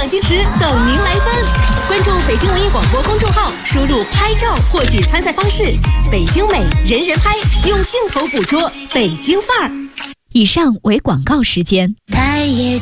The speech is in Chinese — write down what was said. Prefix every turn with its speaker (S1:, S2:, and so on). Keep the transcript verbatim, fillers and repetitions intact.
S1: 奖金池等您来分。关注北京文艺广播公众号，输入拍照获取参赛方式。北京美，人人拍，用镜头捕捉北京范儿。
S2: 以上为广告时间。
S3: 太也